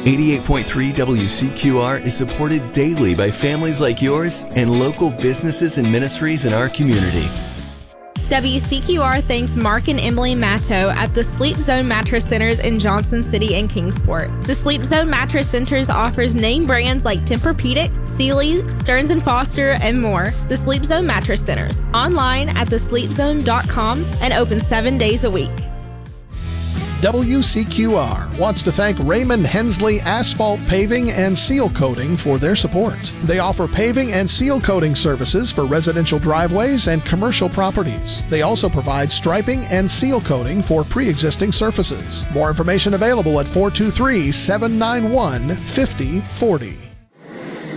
88.3 WCQR is supported daily by families like yours and local businesses and ministries in our community. WCQR thanks Mark and Emily Matto at the Sleep Zone Mattress Centers in Johnson City and Kingsport. The Sleep Zone Mattress Centers offers name brands like Tempur-Pedic, Sealy, Stearns & Foster, and more. The Sleep Zone Mattress Centers, online at thesleepzone.com and open 7 days a week. WCQR wants to thank Raymond Hensley Asphalt Paving and Seal Coating for their support. They offer paving and seal coating services for residential driveways and commercial properties. They also provide striping and seal coating for pre-existing surfaces. More information available at 423-791-5040.